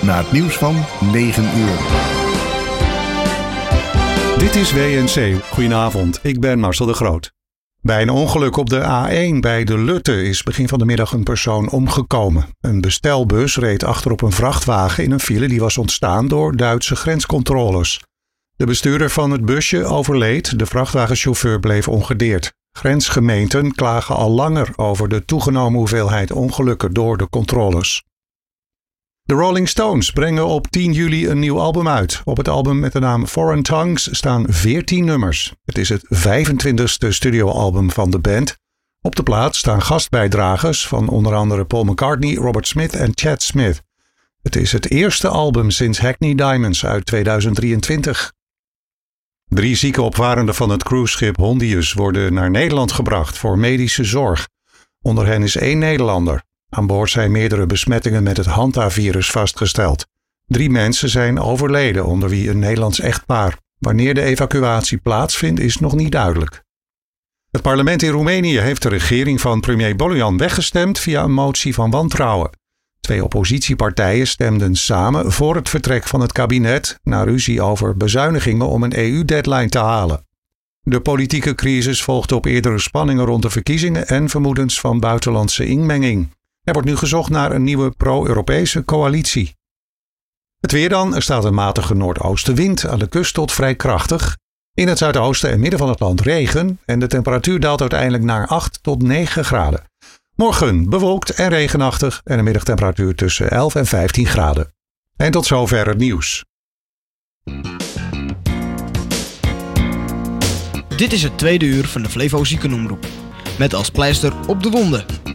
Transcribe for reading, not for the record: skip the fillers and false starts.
na het nieuws van 9 uur. Dit is WNC. Goedenavond, ik ben Marcel de Groot. Bij een ongeluk op de A1 bij de Lutte is begin van de middag een persoon omgekomen. Een bestelbus reed achterop een vrachtwagen in een file die was ontstaan door Duitse grenscontroles. De bestuurder van het busje overleed, de vrachtwagenchauffeur bleef ongedeerd. Grensgemeenten klagen al langer over de toegenomen hoeveelheid ongelukken door de controles. De Rolling Stones brengen op 10 juli een nieuw album uit. Op het album met de naam Foreign Tongues staan 14 nummers. Het is het 25e studioalbum van de band. Op de plaat staan gastbijdragers van onder andere Paul McCartney, Robert Smith en Chad Smith. Het is het eerste album sinds Hackney Diamonds uit 2023. 3 zieke opvarenden van het cruiseschip Hondius worden naar Nederland gebracht voor medische zorg. Onder hen is 1 Nederlander. Aan boord zijn meerdere besmettingen met het Hanta-virus vastgesteld. 3 mensen zijn overleden, onder wie een Nederlands echtpaar. Wanneer de evacuatie plaatsvindt is nog niet duidelijk. Het parlement in Roemenië heeft de regering van premier Bolayan weggestemd via een motie van wantrouwen. 2 oppositiepartijen stemden samen voor het vertrek van het kabinet na ruzie over bezuinigingen om een EU-deadline te halen. De politieke crisis volgde op eerdere spanningen rond de verkiezingen en vermoedens van buitenlandse inmenging. Er wordt nu gezocht naar een nieuwe pro-Europese coalitie. Het weer dan. Er staat een matige noordoostenwind, aan de kust tot vrij krachtig. In het zuidoosten en midden van het land regen en de temperatuur daalt uiteindelijk naar 8 tot 9 graden. Morgen bewolkt en regenachtig en een middagtemperatuur tussen 11 en 15 graden. En tot zover het nieuws. Dit is het tweede uur van de Flevo Ziekenomroep. Met als pleister op de wonden